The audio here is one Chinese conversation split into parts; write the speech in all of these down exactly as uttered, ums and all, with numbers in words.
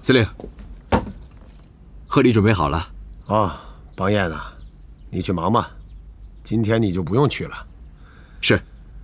司令，贺礼准备好了。 哦，邦彦呐，你去忙吧，今天你就不用去了。 是。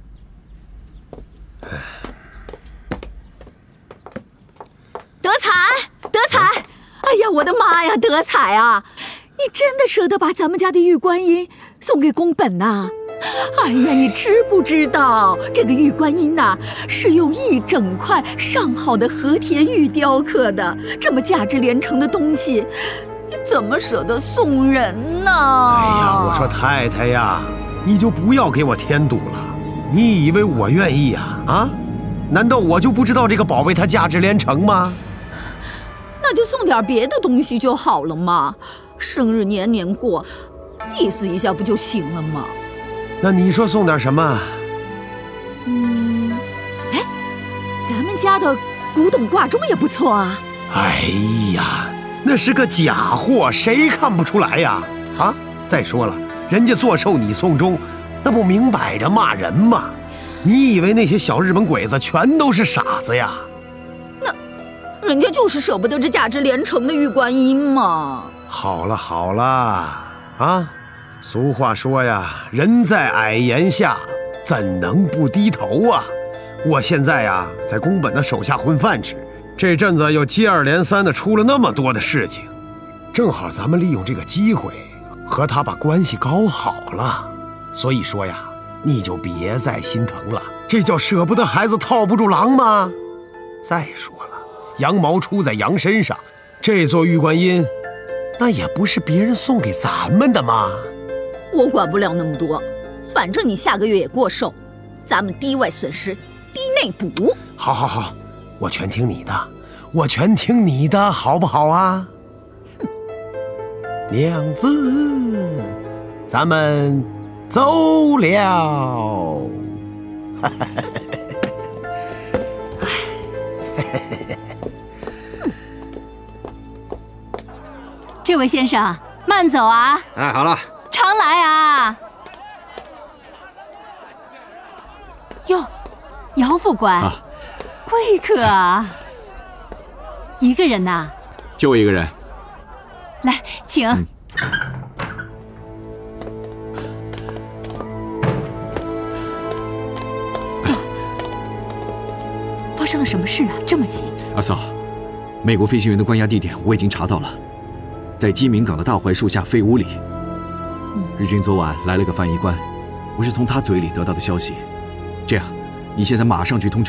德才，德才！哎呀，我的妈呀，德才啊！你真的舍得把咱们家的玉观音送给宫本呐？哎呀，你知不知道这个玉观音呐，是用一整块上好的和田玉雕刻的，这么价值连城的东西，你怎么舍得送人呢？ 哎呀，我说太太呀，你就不要给我添堵了。你以为我愿意呀？啊？难道我就不知道这个宝贝它价值连城吗？ 那就送点别的东西就好了嘛，生日年年过，意思一下不就行了吗？ 那你说送点什么？ 嗯，哎，咱们家的古董挂钟也不错啊。 哎呀，那是个假货，谁看不出来呀？啊，再说了，人家做寿你送钟，那不明摆着骂人吗？你以为那些小日本鬼子全都是傻子呀？ 那人家就是舍不得这价值连城的玉观音嘛。 好了好了，啊，俗话说呀，人在矮檐下，怎能不低头啊？我现在呀，在宫本的手下混饭吃，这阵子又接二连三的出了那么多的事情，正好咱们利用这个机会，和他把关系搞好了。所以说呀，你就别再心疼了，这叫舍不得孩子套不住狼吗？再说了，羊毛出在羊身上，这座玉观音，那也不是别人送给咱们的吗？ 我管不了那么多，反正你下个月也过寿，咱们低外损失，低内补。 好好好，我全听你的，我全听你的，好不好啊？娘子，咱们走了。 这位先生，慢走啊！ 哎，好了， 常来啊！哟，姚副官，啊、贵客啊！一个人呐？ 就我一个人。 来，请。嗯发生了什么事啊？这么急？ 阿嫂，美国飞行员的关押地点我已经查到了，在鸡鸣港的大槐树下废屋里。嗯、日军昨晚来了个翻译官，我是从他嘴里得到的消息。这样，你现在马上去通知